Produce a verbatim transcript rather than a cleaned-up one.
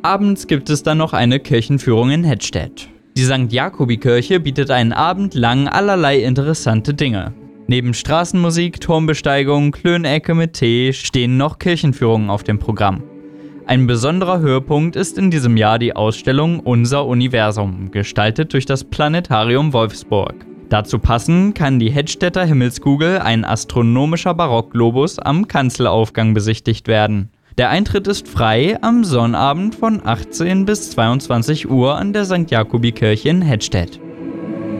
Abends gibt es dann noch eine Kirchenführung in Hettstedt. Die Sankt Jakobi-Kirche bietet einen Abend lang allerlei interessante Dinge. Neben Straßenmusik, Turmbesteigung, Klönecke mit Tee stehen noch Kirchenführungen auf dem Programm. Ein besonderer Höhepunkt ist in diesem Jahr die Ausstellung Unser Universum, gestaltet durch das Planetarium Wolfsburg. Dazu passend kann die Hettstedter Himmelskugel, ein astronomischer Barockglobus, am Kanzelaufgang besichtigt werden. Der Eintritt ist frei am Sonnabend von achtzehn bis zweiundzwanzig Uhr an der Sankt Jakobi-Kirche in Hettstedt.